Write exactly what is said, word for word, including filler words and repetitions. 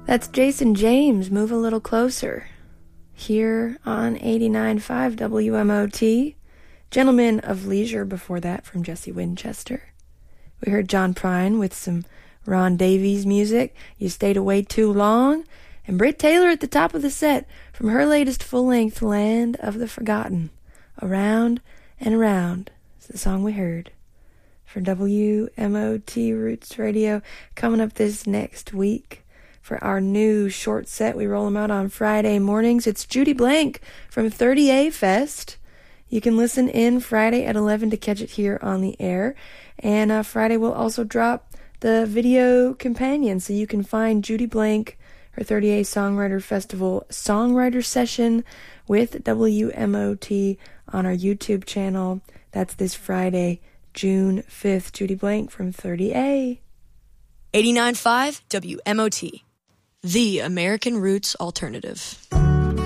That's Jason James, Move a Little Closer, here on eighty-nine point five W M O T. Gentlemen of Leisure before that from Jesse Winchester. We heard John Prine with some Ron Davies music, You Stayed Away Too Long, and Britt Taylor at the top of the set from her latest full-length Land of the Forgotten. Around and Around is the song we heard. For W M O T Roots Radio, coming up this next week for our new short set. We roll them out on Friday mornings. It's Judy Blank from thirty A Fest. You can listen in Friday at eleven to catch it here on the air. And uh, Friday we'll also drop the video companion, so you can find Judy Blank, her thirty A Songwriter Festival Songwriter Session with W M O T on our YouTube channel. That's this Friday, June fifth. Judy Blank from thirty A. eighty-nine point five W M O T, the American Roots Alternative.